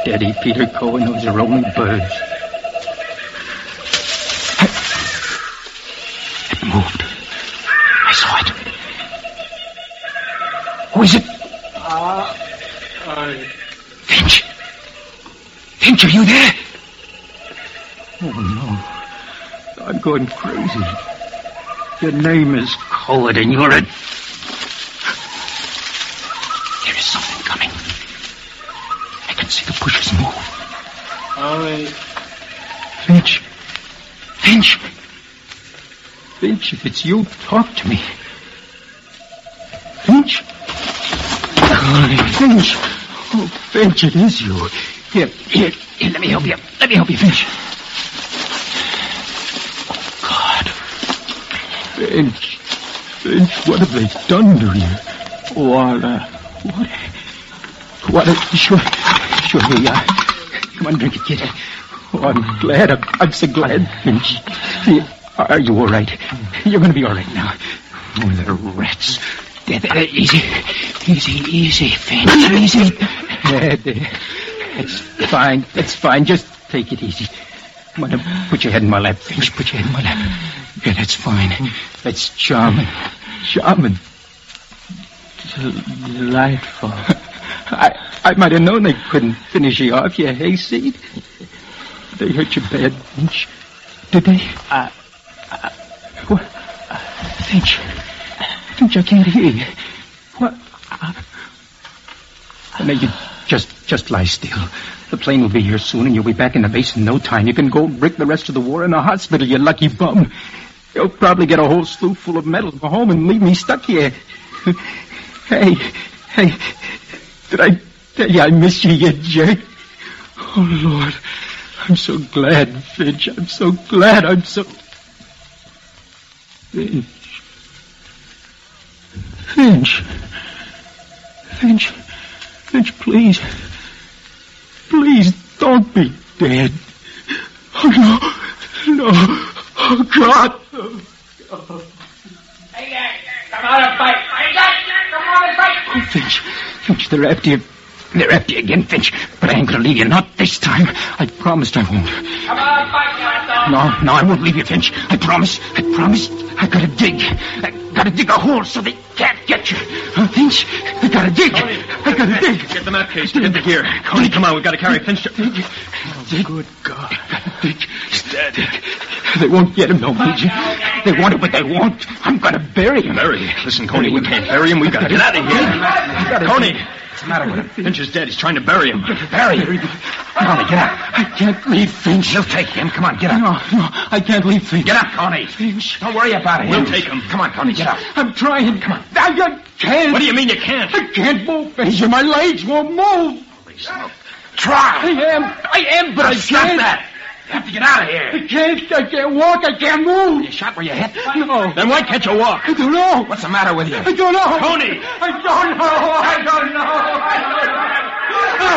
steady, Peter Cohen. Those are only birds. It moved. I saw it. Who is it? Finch. Finch, are you there? Oh, no. I'm going crazy. Your name is Cohen, and you're a... There is something coming. I can see the bushes move. Finch. Finch. Finch, if it's you, talk to me. Finch? Finch. Oh, Finch, it is you. Here, let me help you. Let me help you, Finch. Oh, God. Finch, what have they done to you? What? Sure, here you are. Come on, drink it, kid. Oh, I'm glad. I'm so glad, Finch. Are you all right? You're going to be all right now. Oh, the rats. Easy, Finch. Easy. That's fine. Just take it easy. Come on, put your head in my lap, Finch. Put your head in my lap. Yeah, that's fine. That's charming. Delightful. I might have known they couldn't finish you off, you hayseed. They hurt you bad, Finch. Did they? What? Finch, I can't hear you. What? Now, you just lie still. The plane will be here soon, and you'll be back in the base in no time. You can go brick the rest of the war in a hospital, you lucky bum. You'll probably get a whole sloop full of metal go home and leave me stuck here. Hey, did I tell you I miss you, you jerk? Oh, Lord, I'm so glad, Finch. I'm so glad. Finch, please. Please, don't be dead. Oh, no. Oh, God. Hey, come on and fight. Come on and fight. Oh, Finch, they're after you. They're after you again, Finch. But I ain't gonna leave you, not this time. I promised I won't. Come on, fight, No, I won't leave you, Finch. I promise. I gotta dig a hole so they can't get you. Finch, I gotta dig. Coney, I gotta dig. Get the map case. Get the gear. Coney, come on. We've got to carry Finch to... Oh, good God. I gotta dig. He's dead. They won't get him, no, Major. They want him, but they won't. I'm gonna bury him. Bury? Listen, Coney, we can't bury him. We've got to get out of here. Coney! What's the matter with him? Finch is dead. He's trying to bury him. Bury him? Coney, get out. I can't leave Finch. We'll take him. Come on, get out. No, I can't leave Finch. Get up, Coney. Finch. Don't worry about it. We'll take him. Come on, Coney, get up. I'm trying. Come on. I can't. What do you mean you can't? I can't move, Major. My legs won't move. Please, no. Try. I am, but I can't. Stop that. You have to get out of here. I can't walk. I can't move. You shot where you hit? No. Then why can't you walk? I don't know. What's the matter with you? I don't know. Coney! I don't know.